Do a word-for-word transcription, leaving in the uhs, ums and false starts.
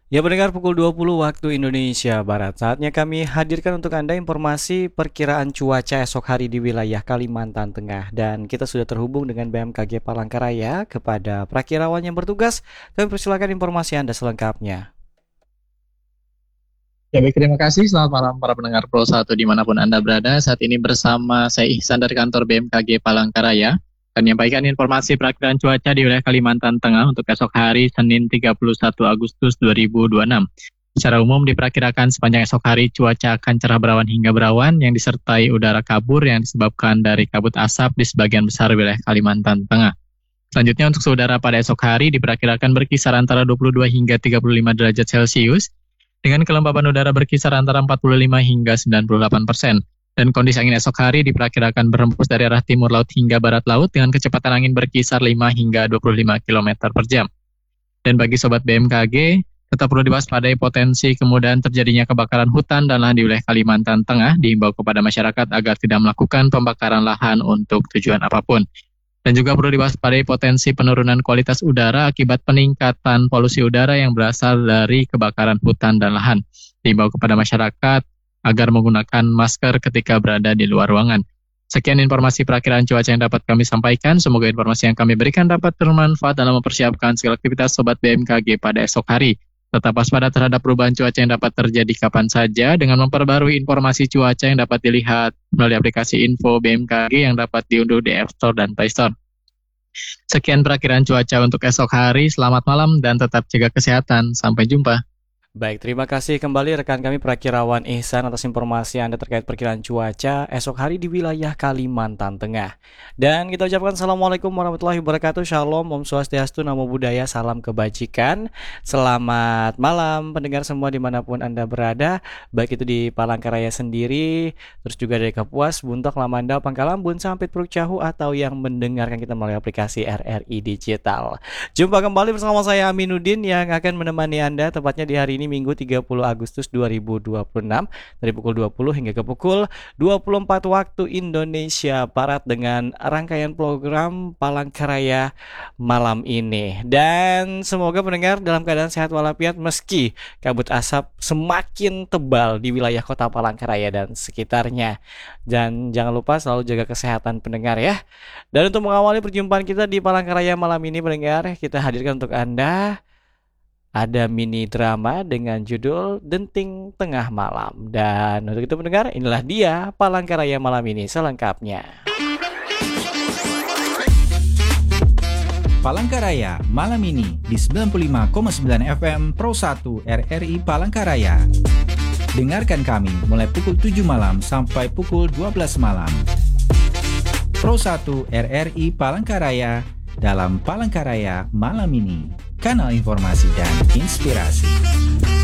Ya pendengar pukul dua puluh waktu Indonesia Barat. Saatnya kami hadirkan untuk Anda informasi perkiraan cuaca esok hari di wilayah Kalimantan Tengah. Dan kita sudah terhubung dengan B M K G Palangkaraya kepada prakirawan yang bertugas. Kami persilakan informasi Anda selengkapnya. Ya baik, terima kasih. Selamat malam para pendengar Pro satu dimanapun Anda berada. Saat ini bersama saya Ihsan dari kantor B M K G Palangkaraya dan menyampaikan informasi perakiraan cuaca di wilayah Kalimantan Tengah untuk esok hari Senin tiga puluh satu Agustus dua ribu dua puluh enam. Secara umum diperkirakan sepanjang esok hari cuaca akan cerah berawan hingga berawan yang disertai udara kabur yang disebabkan dari kabut asap di sebagian besar wilayah Kalimantan Tengah. Selanjutnya untuk suhu udara pada esok hari diperkirakan berkisar antara dua puluh dua hingga tiga puluh lima derajat Celcius dengan kelembaban udara berkisar antara empat puluh lima hingga sembilan puluh delapan persen. Dan kondisi angin esok hari diperkirakan berhembus dari arah timur laut hingga barat laut dengan kecepatan angin berkisar lima hingga dua puluh lima kilometer per jam. Dan bagi Sobat B M K G, tetap perlu diwaspadai potensi kemudahan terjadinya kebakaran hutan dan lahan di wilayah Kalimantan Tengah, diimbau kepada masyarakat agar tidak melakukan pembakaran lahan untuk tujuan apapun. Dan juga perlu diwaspadai potensi penurunan kualitas udara akibat peningkatan polusi udara yang berasal dari kebakaran hutan dan lahan. Diimbau kepada masyarakat agar menggunakan masker ketika berada di luar ruangan. Sekian informasi perakiraan cuaca yang dapat kami sampaikan. Semoga informasi yang kami berikan dapat bermanfaat dalam mempersiapkan segala aktivitas Sobat B M K G pada esok hari. Tetap waspada terhadap perubahan cuaca yang dapat terjadi kapan saja dengan memperbarui informasi cuaca yang dapat dilihat melalui aplikasi Info B M K G yang dapat diunduh di App Store dan Play Store. Sekian perakiraan cuaca untuk esok hari. Selamat malam dan tetap jaga kesehatan. Sampai jumpa. Baik, terima kasih kembali rekan kami Prakirawan Ihsan atas informasi Anda terkait perkiraan cuaca esok hari di wilayah Kalimantan Tengah. Dan kita ucapkan Assalamualaikum warahmatullahi wabarakatuh. Shalom, Om Swastiastu, Namo Buddhaya, salam kebajikan. Selamat malam pendengar semua dimanapun Anda berada, baik itu di Palangkaraya sendiri, terus juga dari Kapuas, Buntok, Lamandau, Pangkalambun, sampai Puruk Cahu, atau yang mendengarkan kita melalui aplikasi R R I Digital. Jumpa kembali bersama saya Aminuddin yang akan menemani Anda tepatnya di hari ini Minggu tiga puluh Agustus dua ribu dua puluh enam dari pukul dua puluh hingga ke pukul dua puluh empat waktu Indonesia Barat dengan rangkaian program Palangkaraya malam ini. Dan semoga pendengar dalam keadaan sehat walafiat meski kabut asap semakin tebal di wilayah kota Palangkaraya dan sekitarnya. Dan jangan lupa selalu jaga kesehatan pendengar ya. Dan untuk mengawali perjumpaan kita di Palangkaraya malam ini pendengar, kita hadirkan untuk Anda ada mini drama dengan judul Denting Tengah Malam. Dan untuk itu pendengar, inilah dia Palangkaraya malam ini selengkapnya. Palangkaraya malam ini di sembilan puluh lima koma sembilan F M Pro satu R R I Palangkaraya. Dengarkan kami mulai pukul tujuh malam sampai pukul dua belas malam. Pro satu R R I Palangkaraya dalam Palangkaraya malam ini. Kanal informasi dan inspirasi.